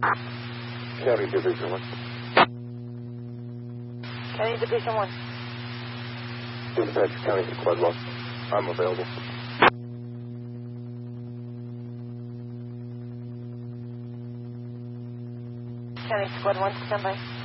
County Division 1. County Division 1. Dispatch County Squad 1. I'm available. County Squad 1, stand by.